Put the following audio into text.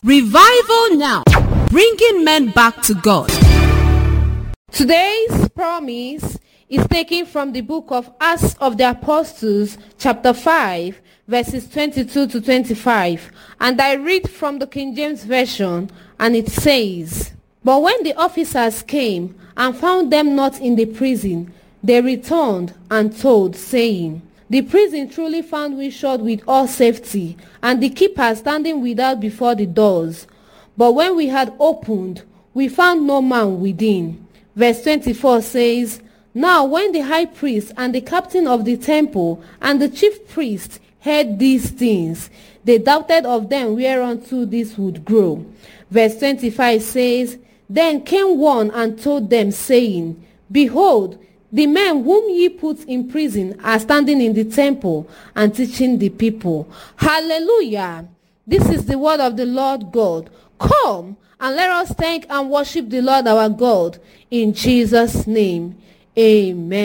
Revival Now, bringing men back to God. Today's promise is taken from the book of Acts of the Apostles, chapter 5, verses 22 to 25. And I read from the King James Version, and it says, "But when the officers came and found them not in the prison, they returned and told, saying, The prison truly found we shut with all safety, and the keeper standing without before the doors. But when we had opened, we found no man within." Verse 24 says, "Now when the high priest and the captain of the temple and the chief priest heard these things, they doubted of them whereunto this would grow." Verse 25 says, "Then came one and told them, saying, Behold, the men whom ye put in prison are standing in the temple and teaching the people." Hallelujah! This is the word of the Lord God. Come and let us thank and worship the Lord our God in Jesus' name. Amen.